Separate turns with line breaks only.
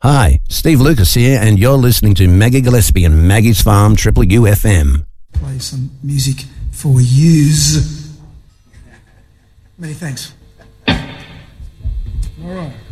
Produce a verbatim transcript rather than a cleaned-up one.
Hi, Steve Lucas here, and you're listening to Maggie Gillespie and Maggie's Farm, Triple U F M.
Play some music for yous. Many thanks. All right.